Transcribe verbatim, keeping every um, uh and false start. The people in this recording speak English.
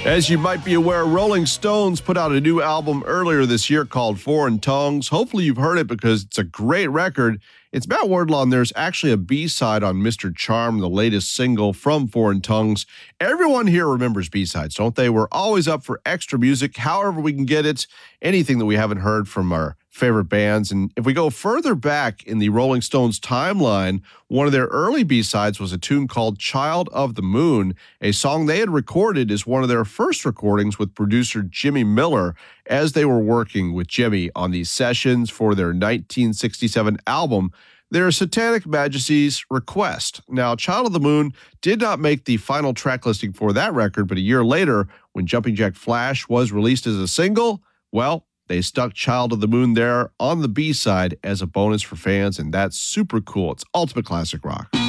As you might be aware, Rolling Stones put out a new album earlier this year called Foreign Tongues. Hopefully you've heard it because it's a great record. It's Matt Wardlaw, and there's actually a B-side on Mister Charm, the latest single from Foreign Tongues. Everyone here remembers B-sides, don't they? We're always up for extra music, however we can get it, anything that we haven't heard from our favorite bands. And if we go further back in the Rolling Stones timeline, one of their early B-sides was a tune called Child of the Moon, a song they had recorded as one of their first recordings with producer Jimmy Miller as they were working with Jimmy on these sessions for their nineteen sixty-seven album, Their Satanic Majesty's Request. Now, Child of the Moon did not make the final track listing for that record, but a year later, when Jumping Jack Flash was released as a single, well, they stuck Child of the Moon there on the B-side as a bonus for fans, and that's super cool. It's ultimate classic rock.